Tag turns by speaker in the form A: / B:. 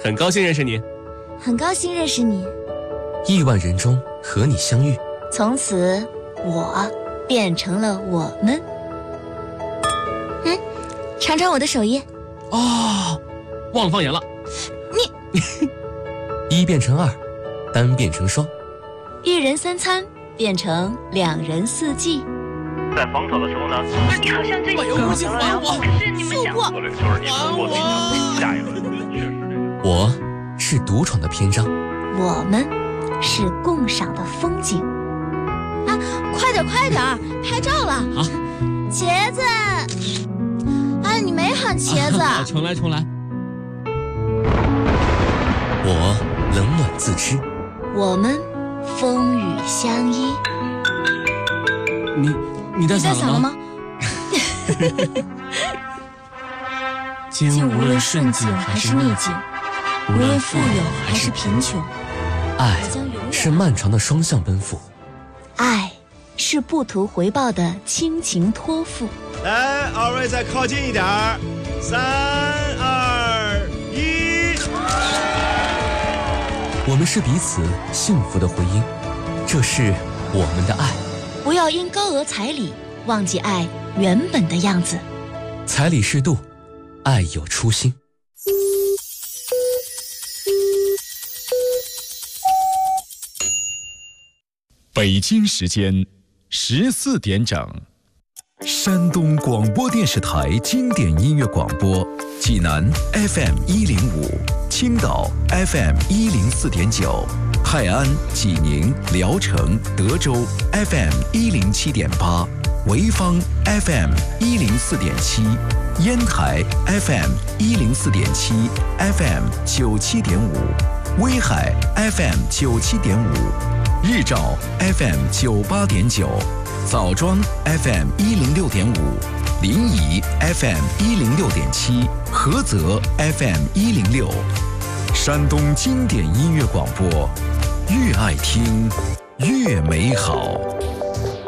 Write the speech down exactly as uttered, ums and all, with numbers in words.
A: 很高兴认识你。
B: 很高兴认识你。
C: 亿万人中和你相遇，
B: 从此我变成了我们。嗯，尝尝我的手艺。
A: 哦，忘了放盐了。
B: 你
C: 一变成二，单变成双，
B: 一人三餐变成两人四季。
D: 在防守的时候呢，
E: 你好像对你
A: 有事情还我，
E: 可是你们想
D: 策略就是你通过你下一轮确实这个。
C: 我是独闯的篇章，
B: 我们是共赏的风景。啊，快点快点，拍照了！
A: 好，
B: 茄子，哎，你没喊茄子。
A: 啊、重来重来。
C: 我冷暖自知，
B: 我们风雨相依。
A: 你你带伞了吗？
B: 今无论顺境还是逆境，无论富有还是贫穷，
C: 爱是漫长的双向奔赴，
B: 爱是不图回报的亲情托付。
F: 来，二位再靠近一点儿，三二一。
C: 我们是彼此幸福的回音，这是我们的爱。
B: 不要因高额彩礼忘记爱原本的样子。
C: 彩礼适度，爱有初心。
G: 北京时间十四点整，山东广播电视台经典音乐广播，济南 F M 一零五，青岛 F M 一零四点九，泰安、济宁、聊城、德州 F M 一零七点八，潍坊 F M 一零四点七，烟台 F M 一零四点七 ，F M 九七点五，威海 F M 九七点五。日照 F M 九八点九，枣庄 F M 一零六点五，临沂 F M 一零六点七，菏泽 F M 一零六。山东经典音乐广播，越爱听越美好。